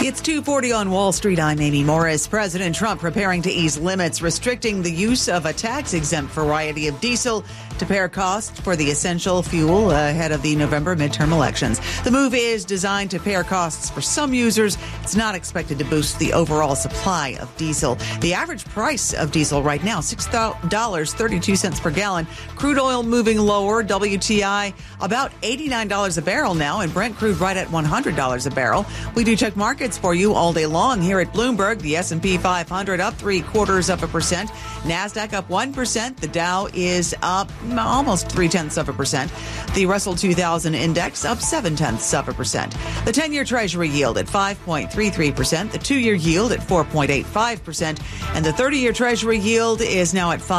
It's 2:40 on Wall Street. I'm Amy Morris. President Trump preparing to ease limits, restricting the use of a tax-exempt variety of diesel to pare costs for the essential fuel ahead of the November midterm elections. The move is designed to pare costs for some users. It's not expected to boost the overall supply of diesel. The average price of diesel right now, $6.32 per gallon. Crude oil moving lower. WTI about $89 a barrel now, and Brent crude right at $100 a barrel. We do check markets for you all day long here at Bloomberg. The S&P 500 up 0.75%. NASDAQ up 1%. The Dow is up almost 0.3%. The Russell 2000 index up 0.7%. The 10-year Treasury yield at 5.33%. The 2-year yield at 4.85%. And the 30-year Treasury yield is now at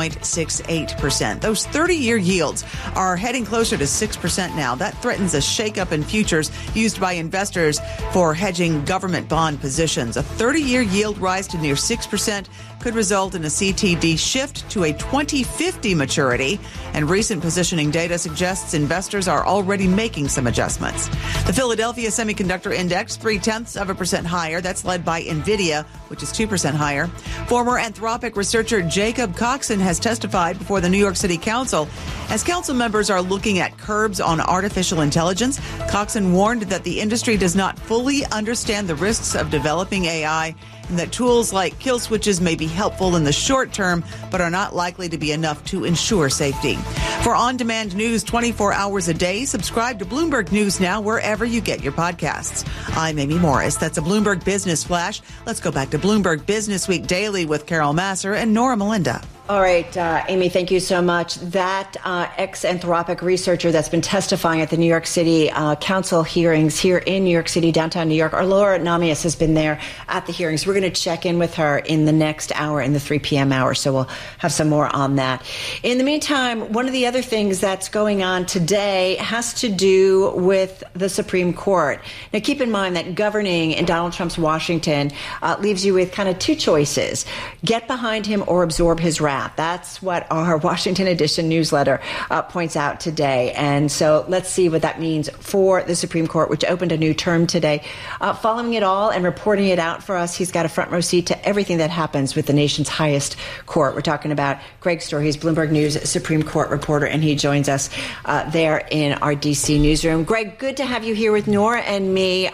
5.68%. Those 30-year yields are heading closer to 6% now. That threatens a shakeup in futures used by investors for hedging government bond positions. A 30-year yield rise to near 6% could result in a CTD shift to a 2050 maturity, and recent positioning data suggests investors are already making some adjustments. The Philadelphia Semiconductor Index, 0.3% higher. That's led by NVIDIA, which is 2% higher. Former Anthropic researcher Jacob Coxon has testified before the New York City Council. As council members are looking at curbs on artificial intelligence, Coxon warned that the industry does not fully understand the risks of developing AI, and that tools like kill switches may be helpful in the short term, but are not likely to be enough to ensure safety. For on-demand news 24 hours a day, subscribe to Bloomberg News Now wherever you get your podcasts. I'm Amy Morris. That's a Bloomberg Business Flash. Let's go back to Bloomberg Business Week Daily with Carol Massar and Nora Melinda. All right, Amy, thank you so much. That ex-Anthropic researcher that's been testifying at the New York City Council hearings here in New York City, downtown New York, our Laura Namias has been there at the hearings. We're going to check in with her in the next hour, in the 3 p.m. hour, so we'll have some more on that. In the meantime, one of the other things that's going on today has to do with the Supreme Court. Now, keep in mind that governing in Donald Trump's Washington leaves you with kind of two choices: get behind him or absorb his wrath. That's what our Washington Edition newsletter points out today. And so let's see what that means for the Supreme Court, which opened a new term today. Following it all and reporting it out for us, he's got a front row seat to everything that happens with the nation's highest court. We're talking about Greg Stohr. He's Bloomberg News Supreme Court reporter, and he joins us there in our D.C. newsroom. Greg, good to have you here with Nora and me.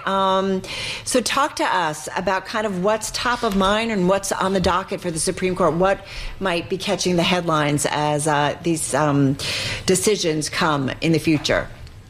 So talk to us about kind of what's top of mind and what's on the docket for the Supreme Court. What might be catching the headlines as these decisions come in the future?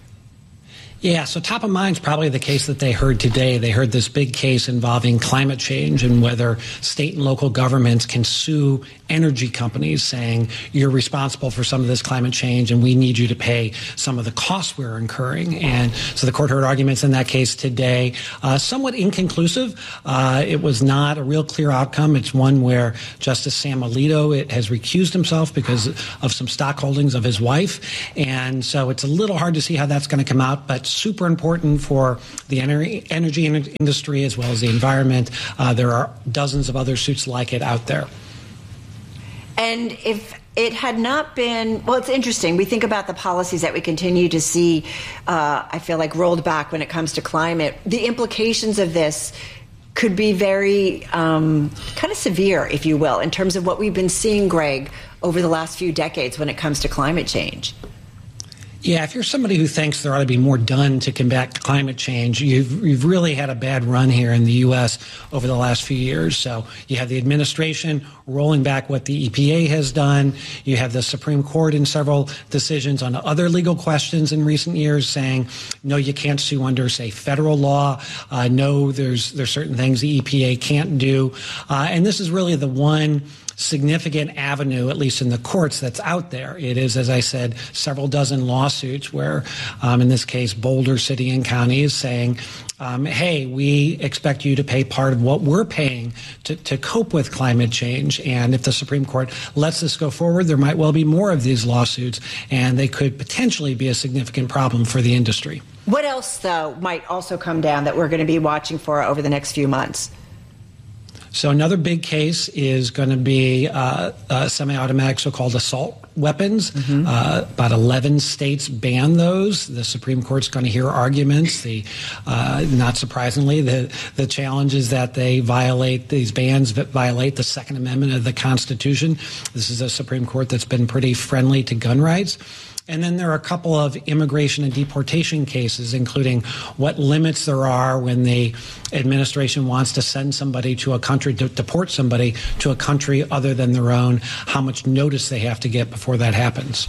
Yeah, so top of mind is probably the case that they heard today. They heard this big case involving climate change and whether state and local governments can sue energy companies saying you're responsible for some of this climate change and we need you to pay some of the costs we're incurring. And so the court heard arguments in that case today, somewhat inconclusive. It was not a real clear outcome. It's one where Justice Sam Alito has recused himself because of some stock holdings of his wife. And so it's a little hard to see how that's going to come out, but super important for the energy industry as well as the environment. There are dozens of other suits like it out there. And if it had not been, well, it's interesting. We think about the policies that we continue to see, I feel like, rolled back when it comes to climate. The implications of this could be very kind of severe, if you will, in terms of what we've been seeing, Greg, over the last few decades when it comes to climate change. Yeah, if you're somebody who thinks there ought to be more done to combat climate change, you've really had a bad run here in the U.S. over the last few years. So you have the administration rolling back what the EPA has done. You have the Supreme Court in several decisions on other legal questions in recent years saying, no, you can't sue under, say, federal law. No, there's certain things the EPA can't do. And this is really the one significant avenue, at least in the courts, that's out there. It is, as I said, several dozen lawsuits where, in this case, Boulder City and County is saying, hey, we expect you to pay part of what we're paying to cope with climate change. And if the Supreme Court lets this go forward, there might well be more of these lawsuits, and they could potentially be a significant problem for the industry. What else, though, might also come down that we're going to be watching for over the next few months? So another big case is going to be semi-automatic so-called assault weapons. About 11 states ban those. The Supreme Court's going to hear arguments. Not surprisingly, the challenge is that these bans violate the Second Amendment of the Constitution. This is a Supreme Court that's been pretty friendly to gun rights. And then there are a couple of immigration and deportation cases, including what limits there are when the administration wants to send somebody to a country, to deport somebody to a country other than their own, how much notice they have to get before that happens.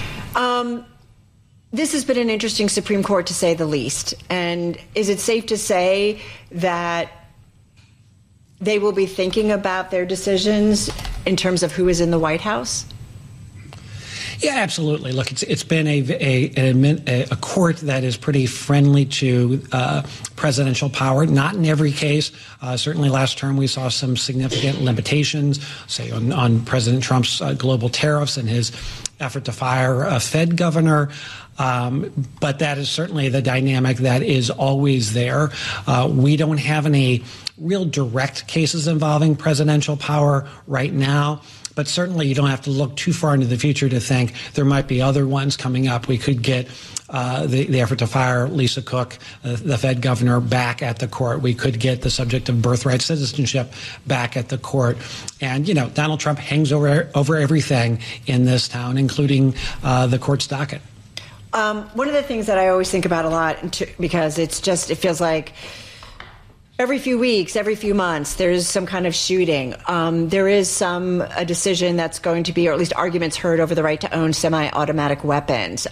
This has been an interesting Supreme Court, to say the least. And is it safe to say that they will be thinking about their decisions in terms of who is in the White House? Yeah, absolutely. Look, it's been a court that is pretty friendly to presidential power. Not in every case. Certainly last term we saw some significant limitations, say on President Trump's global tariffs and his effort to fire a Fed governor. But that is certainly the dynamic that is always there. We don't have any real direct cases involving presidential power right now. But certainly you don't have to look too far into the future to think there might be other ones coming up. We could get the effort to fire Lisa Cook, the Fed governor, back at the court. We could get the subject of birthright citizenship back at the court. And, Donald Trump hangs over everything in this town, including the court's docket. One of the things that I always think about a lot, because it feels like every few weeks, every few months, there's some kind of shooting. There is a decision that's going to be, or at least arguments heard over the right to own semi-automatic weapons.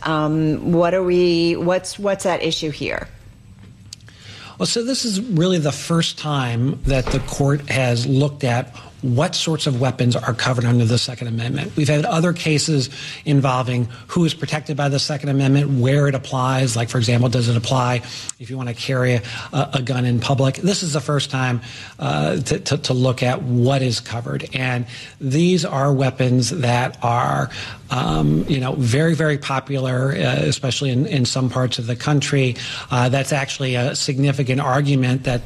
What's at issue here? Well, so this is really the first time that the court has looked at what sorts of weapons are covered under the Second Amendment. We've had other cases involving who is protected by the Second Amendment, where it applies. Like, for example, does it apply if you want to carry a gun in public? This is the first time to look at what is covered. And these are weapons that are, very, very popular, especially in some parts of the country. That's actually a significant argument that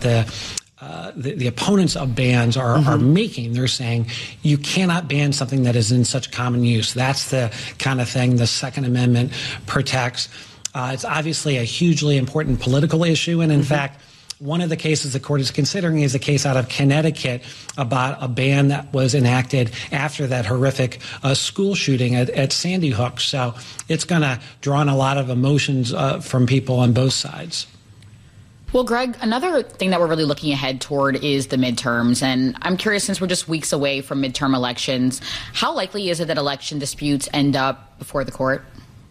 the opponents of bans are making. They're saying you cannot ban something that is in such common use. That's the kind of thing the Second Amendment protects. It's obviously a hugely important political issue. And in fact, one of the cases the court is considering is a case out of Connecticut about a ban that was enacted after that horrific school shooting at Sandy Hook. So it's going to draw on a lot of emotions from people on both sides. Well, Greg, another thing that we're really looking ahead toward is the midterms. And I'm curious, since we're just weeks away from midterm elections, how likely is it that election disputes end up before the court?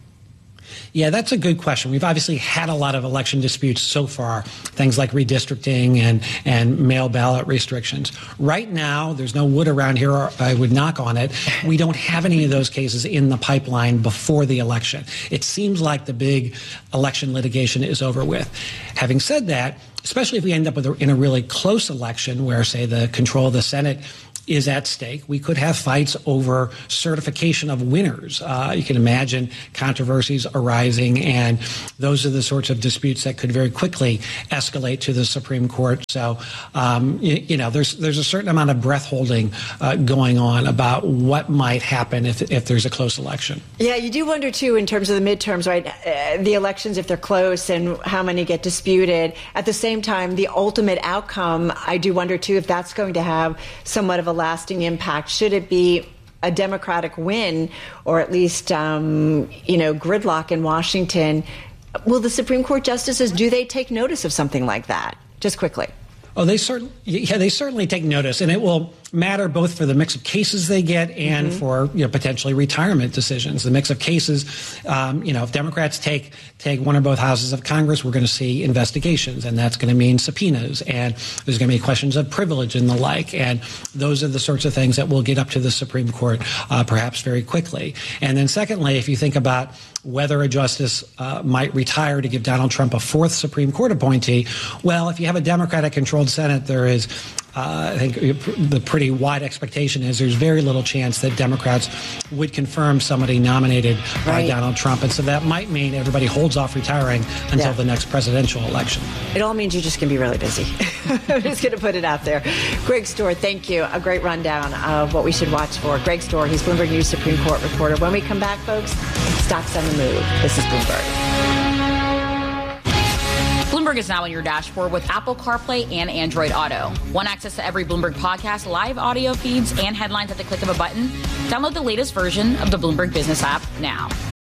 Yeah, that's a good question. We've obviously had a lot of election disputes so far, things like redistricting and mail ballot restrictions. Right now, there's no wood around here, or I would knock on it. We don't have any of those cases in the pipeline before the election. It seems like the big election litigation is over with. Having said that, especially if we end up in a really close election where, say, the control of the Senate is at stake, we could have fights over certification of winners. You can imagine controversies arising, and those are the sorts of disputes that could very quickly escalate to the Supreme Court. So, there's a certain amount of breath holding going on about what might happen if there's a close election. Yeah, you do wonder, too, in terms of the midterms, right? The elections, if they're close and how many get disputed. At the same time, the ultimate outcome, I do wonder, too, if that's going to have somewhat of a lasting impact. Should it be a Democratic win, or at least, gridlock in Washington? Will the Supreme Court justices, do they take notice of something like that? Just quickly. Oh, they certainly take notice, and it will matter both for the mix of cases they get and for potentially retirement decisions. The mix of cases, if Democrats take one or both houses of Congress, we're going to see investigations, and that's going to mean subpoenas, and there's going to be questions of privilege and the like, and those are the sorts of things that will get up to the Supreme Court perhaps very quickly. And then secondly, if you think about whether a justice might retire to give Donald Trump a fourth Supreme Court appointee, well, if you have a Democratic-controlled Senate, there is I think the pretty wide expectation is there's very little chance that Democrats would confirm somebody nominated by Donald Trump. And so that might mean everybody holds off retiring until the next presidential election. It all means you're just going to be really busy. I'm just going to put it out there. Greg Stohr, thank you. A great rundown of what we should watch for. Greg Stohr, he's Bloomberg News Supreme Court reporter. When we come back, folks, stocks on the move. This is Bloomberg. Bloomberg is now on your dashboard with Apple CarPlay and Android Auto. Want access to every Bloomberg podcast, live audio feeds, and headlines at the click of a button? Download the latest version of the Bloomberg Business app now.